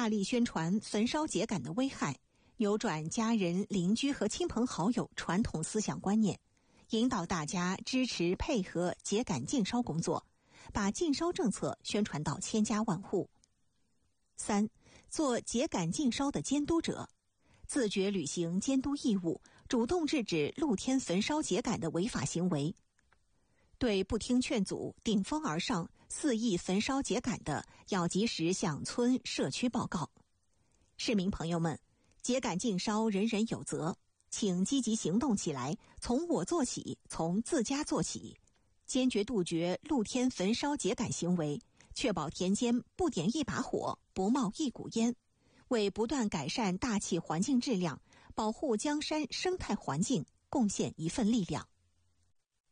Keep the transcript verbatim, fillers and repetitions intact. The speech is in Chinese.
力宣传焚烧秸秆的危害，扭转家人、邻居和亲朋好友传统思想观念，引导大家支持配合秸秆禁烧工作，把禁烧政策宣传到千家万户。三、做秸秆禁烧的监督者，自觉履行监督义务，主动制止露天焚烧秸秆的违法行为。对不听劝阻、顶风而上、肆意焚烧秸秆的，要及时向村社区报告。市民朋友们，秸秆禁烧人人有责，请积极行动起来，从我做起，从自家做起，坚决杜绝露天焚烧秸秆行为，确保田间不点一把火，不冒一股烟，为不断改善大气环境质量、保护江山生态环境贡献一份力量。